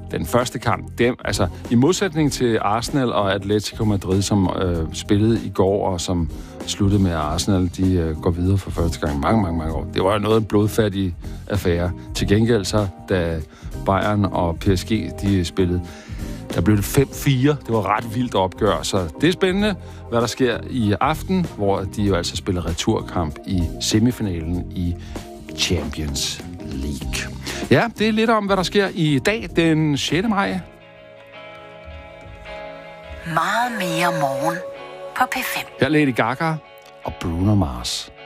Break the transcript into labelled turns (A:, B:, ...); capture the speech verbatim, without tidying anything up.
A: den første kamp, dem, altså i modsætning til Arsenal og Atletico Madrid, som øh, spillede i går, og som sluttede med, at Arsenal de, øh, går videre for første gang mange, mange, mange år. Det var jo noget af en blodfattig affære. Til gengæld så, da Bayern og P S G de spillede, der blev det fem fire. Det var ret vildt opgør, så det er spændende, hvad der sker i aften, hvor de jo altså spiller returkamp i semifinalen i Champions League. Ja, det er lidt om, hvad der sker i dag, den sjette maj.
B: Meget mere morgen på P fem.
A: Her er Lady Gaga og Bruno Mars.